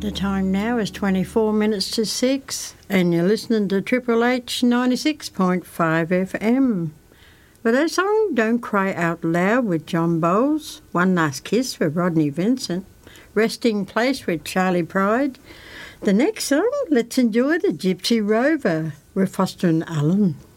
The time now is 24 minutes to 6 and you're listening to Triple H 96.5 FM. For that song, Don't Cry Out Loud with John Bowles, One Last Kiss for Rodney Vincent, Resting Place with Charlie Pride. The next song, let's enjoy the Gypsy Rover with Foster and Allen.